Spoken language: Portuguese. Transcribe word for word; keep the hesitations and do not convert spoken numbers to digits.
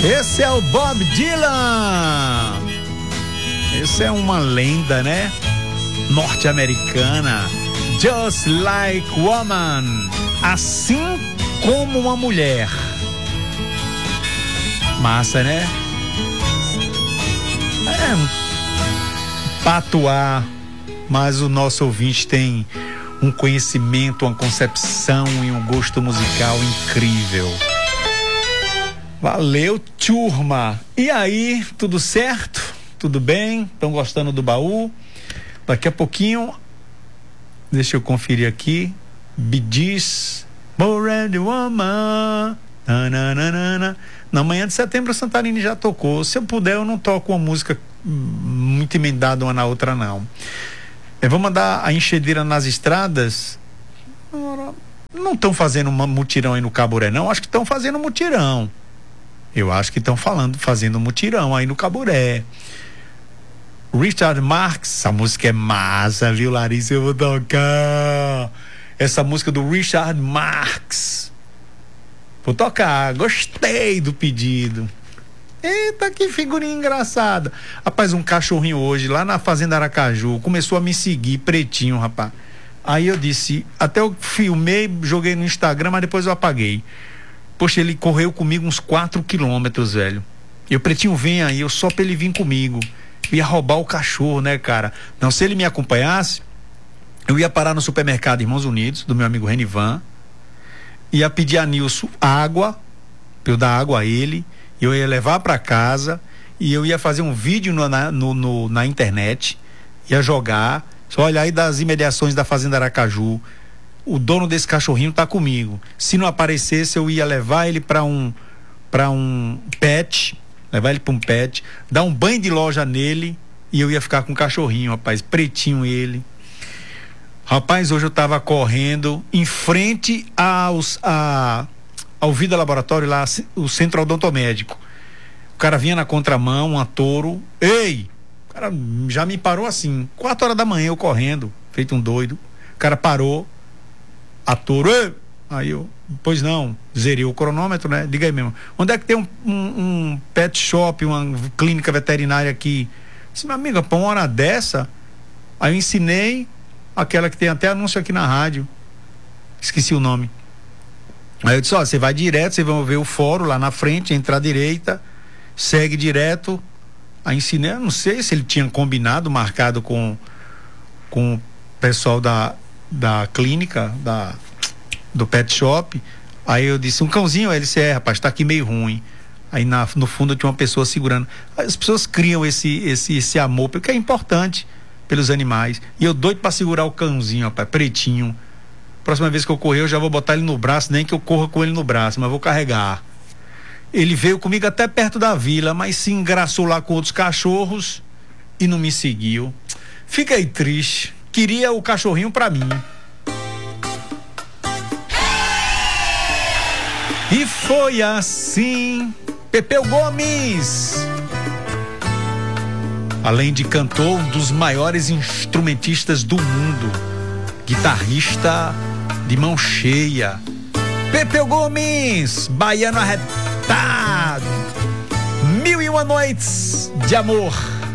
Esse é o Bob Dylan. Esse é uma lenda, né? Norte-americana. Just like woman. Assim como uma mulher. Massa, né? É patuar, mas o nosso ouvinte tem um conhecimento, uma concepção e um gosto musical incrível. Valeu, turma! E aí, tudo certo? Tudo bem? Estão gostando do baú? Daqui a pouquinho, deixa eu conferir aqui. Bee Gees, Bored Woman. Nananana. Na manhã de setembro, o Santarini já tocou. Se eu puder, eu não toco uma música muito emendada uma na outra, não. Eu vou mandar a enxadeira nas estradas. Não estão fazendo um mutirão aí no Caburé, não? Acho que estão fazendo mutirão. Eu acho que estão falando, fazendo mutirão aí no Caburé. Richard Marx, essa música é massa, viu, Larissa? Eu vou tocar essa música do Richard Marx. Vou tocar, gostei do pedido. Eita, que figurinha engraçada. Rapaz, um cachorrinho hoje, lá na Fazenda Aracaju, começou a me seguir, pretinho, rapaz. Aí eu disse, até eu filmei, joguei no Instagram, mas depois eu apaguei. Poxa, ele correu comigo uns quatro quilômetros, velho. E o pretinho, vem aí, eu só pra ele vir comigo. Eu ia roubar o cachorro, né, cara? Não, se ele me acompanhasse, eu ia parar no supermercado Irmãos Unidos, do meu amigo Renivan, ia pedir a Nilson água, pra eu dar água a ele, eu ia levar pra casa e eu ia fazer um vídeo no, na, no, no, na internet, ia jogar, só olhar aí das imediações da Fazenda Aracaju, o dono desse cachorrinho tá comigo. Se não aparecesse, eu ia levar ele pra um, pra um pet, levar ele pra um pet, dar um banho de loja nele e eu ia ficar com o cachorrinho, rapaz, pretinho ele. Rapaz, hoje eu tava correndo em frente aos, a, ao Vida Laboratório lá, o Centro Odontomédico. O cara vinha na contramão, um touro. Ei! O cara já me parou assim, quatro horas da manhã eu correndo, feito um doido. O cara parou, a touro, ei! Aí eu, pois não, zerei o cronômetro, né? Diga aí mesmo, onde é que tem um, um, um pet shop, uma clínica veterinária aqui? Disse, meu amigo, pra uma hora dessa, aí eu ensinei aquela que tem até anúncio aqui na rádio, esqueci o nome. Aí eu disse, ó, você vai direto, você vai ver o fórum lá na frente, entra à direita, segue direto. Aí ensinei, eu não sei se ele tinha combinado, marcado com com o pessoal da, da clínica, da, do pet shop. Aí eu disse, um cãozinho, aí ele disse, é, rapaz, tá aqui meio ruim. Aí na, no fundo tinha uma pessoa segurando. As pessoas criam esse, esse, esse amor, porque é importante pelos animais. E eu doido pra segurar o cãozinho, rapaz, pretinho. Próxima vez que eu correr, eu já vou botar ele no braço, nem que eu corra com ele no braço, mas vou carregar. Ele veio comigo até perto da vila, mas se engraçou lá com outros cachorros e não me seguiu. Fiquei triste. Queria o cachorrinho pra mim. E foi assim. Pepeu Gomes, além de cantor, um dos maiores instrumentistas do mundo, guitarrista de mão cheia. Pepeu Gomes, baiano arretado, mil e uma noites de amor.